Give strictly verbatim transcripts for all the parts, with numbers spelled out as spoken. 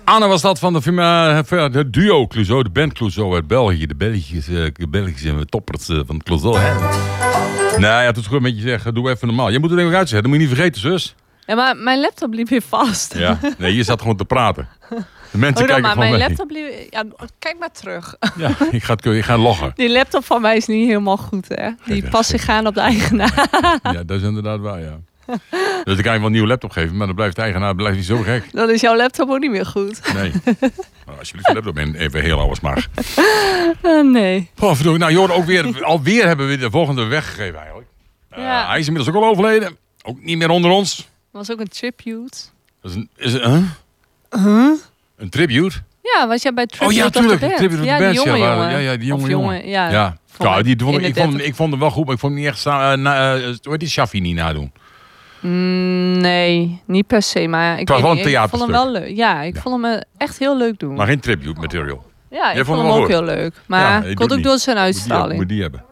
Anne was dat van de, uh, de duo Clouseau, de band Clouseau uit België. De Belgische, de Belgische toppers uh, van Clouseau. Hè? Nou ja, toen gewoon met je zeggen, doe even normaal. Je moet het even uitzetten, dat moet je niet vergeten, zus. Ja, maar mijn laptop liep weer vast. Ja, nee, je zat gewoon te praten. De mensen oh, kijken maar gewoon mijn mee. laptop liep... Ja, kijk maar terug. Ja, ik ga, ik ga loggen. Die laptop van mij is niet helemaal goed, hè. Die Kijk, past zich aan op de eigenaar. Ja, dat is inderdaad waar, ja. Dus dan kan je wel een nieuwe laptop geven, maar dan blijft de eigenaar blijft hij zo gek. Dan is jouw laptop ook niet meer goed. Nee. Nou, alsjeblieft, de laptop in, even heel alles maar. Uh, nee. Oh, verdorie. Nou, Jorden, ook weer, alweer hebben we de volgende weggegeven eigenlijk. Uh, Ja. Hij is inmiddels ook al overleden. Ook niet meer onder ons. Dat was ook een tribute. Dat is een, is het, huh? Huh? Een tribute? Ja, was jij bij Tribute Oh ja, of the tuurlijk. Band? Tribute of the ja, Band. die jonge Ja, waar- jongen. ja, ja, die jonge Of jongen. Ja, Ja. Van Ja, die vond, in de ik, vond, dertig. ik vond hem wel goed, maar ik vond hem niet echt... Uh, na, uh, hoe heet die Shaffi niet nadoen? Mm, nee, niet per se. Maar ik, was wel weet een niet, ik vond hem theaterstuk. wel leuk. Ja, ik Ja. vond hem eh, echt heel leuk doen. Maar geen tribute material. ja, ik Jij vond vond hem hem ook wel heel leuk. Ja, Maar ik doe komt het ook niet. door zijn Moet die hebben, uitstraling. moet die hebben.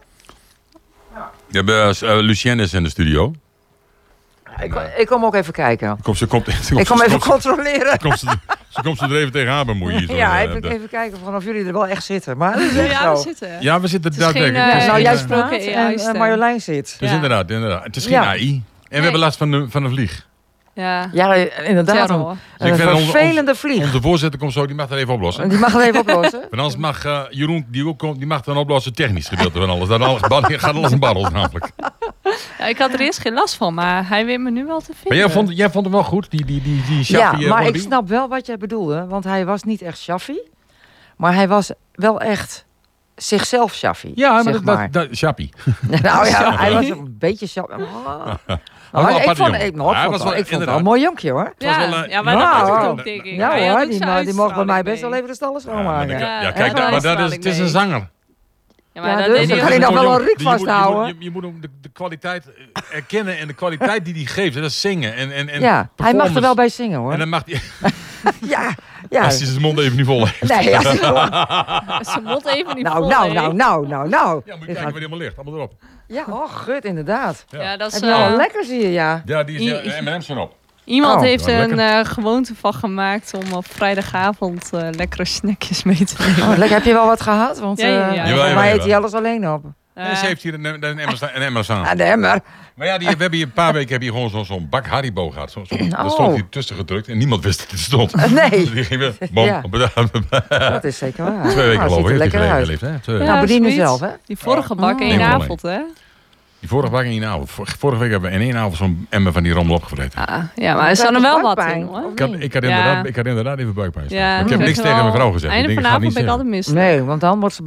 We hebben uh, Lucienne is in de studio. Ik, kom- ik kom ook even kijken. Komt, ze komt, ze komt, Ik kom ze even komt- controleren. Komt ze, ze komt ze er even tegenaan bemoeien. hier zo, Ja, eh, even, de- even kijken of jullie er wel echt zitten. Maar dat is echt Ja, we zo. zitten. Ja, we zitten Het is geen, daadwerkelijk. eh, Het is Nou, geen, jij eh, spraat gesproken en A I-stem. uh, Marjolein zit. Dus Ja. inderdaad, inderdaad. Het is geen Ja. A I. En we Nee. hebben last van de, van een vlieg. Ja, Ja, inderdaad. terror. Een, Dus ik een vind onze- vervelende vlieg. Onze voorzitter komt zo, die mag dat even oplossen. Die mag het even oplossen. Want anders mag uh, Jeroen, die ook komt, die mag dan oplossen technisch gedeelte van alles. Dan alles gaat alles in barrels namelijk. Ja, ik had er eerst geen last van, maar hij weet me nu wel te vinden. Maar jij vond, jij vond hem wel goed, die, die, die, die Ja, Shaffi, eh, maar ik wannabe? snap wel wat jij bedoelde. Want hij was niet echt Shaffi. Maar hij was wel echt zichzelf Shaffi. Ja, maar zeg dat, maar. dat, dat Shaffi. Nou ja, hij was een beetje Shaffi. Oh. wel Maar een ik aparte vond, jongen. ik, nou, ik Hij vond, was wel- wel- ik vond het wel inderdaad. een mooi jonkje hoor. Ja, was wel een- ja, maar Ja, dat dacht ik hoor. ook, denk ik. Ja Hij had hoor, ook die, zijn ma- die mocht bij mij uitstraling best wel mee. even de stallen Ja, maar, schoonmaken. dan- Ja, ja, hij kijk, had wel maar dat is, uitstraling het is een mee. zanger. Ja, maar Ja, dat dus deed dan hij kan ook hij nog goed. wel een riek Je moet- je moet- vasthouden. Je, je moet hem de, de kwaliteit erkennen en de kwaliteit die hij geeft. Dat is zingen. En, en, en Ja, hij mag er performance. wel bij zingen hoor. En dan mag hij, Ja, ja. als hij zijn mond even niet vol heeft. Nee, als hij gewoon- Zijn mond even niet nou, vol nou, heeft. nou, nou, nou, nou. Ja, moet je Die kijken gaat- waar hij helemaal ligt. Allemaal erop. Ja, oh, gut, inderdaad. Ja. Ja, dat is, Heb je al eh, lekker, zie je, ja. Ja, die is I- ja, M en M's van op. Iemand Oh, heeft wel er een lekker. eh, gewoonte van gemaakt om op vrijdagavond eh, lekkere snackjes mee te nemen. Oh, lekker. Heb je wel wat gehad? Want Ja, ja, ja. eh, Jawel, volgens jawel, mij eet jawel. hij alles alleen op. Eh, En ze heeft hier een, een, een, emmer, staan- een emmer staan. Ah, de emmer. Maar ja, die, we hebben hier een paar weken heb je gewoon zo'n zo'n bak Haribo gehad. Zo, zo, Daar Oh. stond hier tussen gedrukt en niemand wist dat het stond. Eh, nee. Dus die ging weer, bom, Ja. Twee Dat is zeker waar. weken Nou, geloof ziet ik. er heeft lekker die uit. geleefd, hè? Twee- Ja, Nou, bedien zoiets. jezelf, hè? Die vorige Oh. bak in Neem één maar mee. avond, hè? Die vorige bak in één avond. Vor- Vorige week hebben we in één avond zo'n emmer van die rommel opgevreten. Ah, ja, maar er zat er wel wat buikpijn, in, hoor. of Ik had, niet? ik, had Ja. inderdaad, ik had inderdaad even buikpijn. Ja, ik dat heb is niks wel- tegen mijn vrouw gezegd. Ik Einde denk, van ik de ga het avond niet ben ik zeggen. altijd misselijk. Nee, want dan wordt ze